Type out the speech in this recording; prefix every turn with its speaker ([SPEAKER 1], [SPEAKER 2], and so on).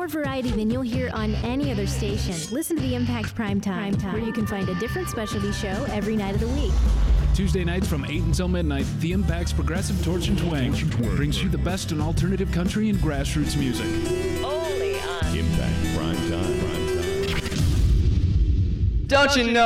[SPEAKER 1] More variety than you'll hear on any other station. Listen to the Impact Primetime, where you can find a different specialty show every night of the week.
[SPEAKER 2] Tuesday nights from 8 until midnight, The Impact's Progressive Torch and Twang brings you the best in alternative country and grassroots music.
[SPEAKER 3] Only on
[SPEAKER 4] Impact Primetime.
[SPEAKER 5] Don't you know